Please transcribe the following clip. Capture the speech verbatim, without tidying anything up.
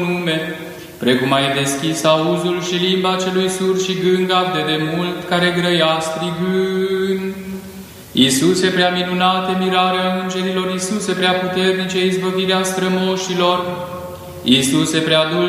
nume, precum ai deschis auzul și limba celui surd și gângav de demult, care grăia strigând. Iisuse prea minunate, mirarea îngerilor, Iisuse prea puternice, izbăvirea strămoșilor, Iisuse prea dulce,